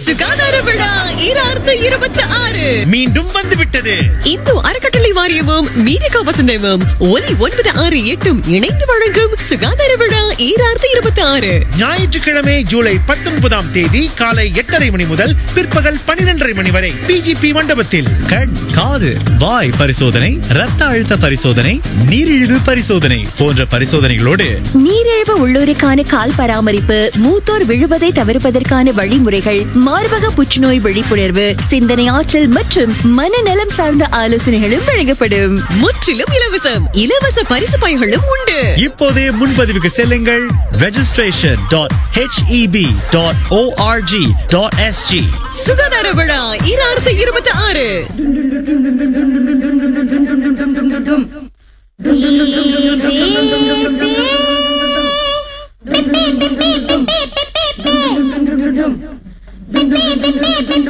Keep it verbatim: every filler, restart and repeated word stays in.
சுகாதார விழா ஈராயிரத்து இருபத்தி ஆறு மீண்டும் வந்துவிட்டது. இந்து அறக்கட்டளை வாரியமும் மீடிகா வசந்தமும் ஒலி ஒன்பது ஆறு எட்டும் இணைந்து வழங்கும் சுகாதார விழா ஈராயிரத்து இருபத்தி ஆறு ஞாயிற்றுக்கிழமை ஜூலை பத்தொன்பதாம் தேதி காலை எட்டரை மணி முதல் பிற்பகல் பனிரெண்டரை மணி வரை பிஜிபி மண்டபத்தில் கண், காது, வாய் பரிசோதனை, ரத்த அழுத்த பரிசோதனை, நீரிழிவு பரிசோதனை போன்ற பரிசோதனைகளோடு நீரிழிவு உள்ளோருக்கான கால் பராமரிப்பு, மூத்தோர் விழுவதை தவிர்ப்பதற்கான வழிமுறைகள், மார்பக புற்றுநோய் விழிப்புணர்வு, சிந்தனை ஆற்றல் மற்றும் மனநலம் சார்ந்த ஆலோசனைகளும் வழங்கப்படும். முற்றிலும் இலவசம். இலவச பரிசு பைகளும் உண்டு. இப்போதே முன்பதிவுக்கு செல்லுங்கள். Registration dot HEP dot O R G dot SG. சுகாதார விழா ஈராயிரத்து இருபத்தி ஆறு Dum dum dum dum dum dum dum dum dum dum dum dum dum dum dum dum